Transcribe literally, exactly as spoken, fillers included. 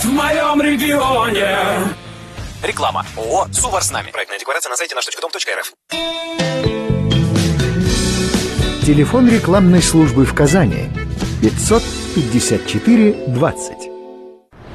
В моем регионе. Реклама. ООО «Сувар с нами». Проектная декларация на сайте наш точка дом точка рф. Телефон рекламной службы в Казани пятьсот пятьдесят четыре двадцать.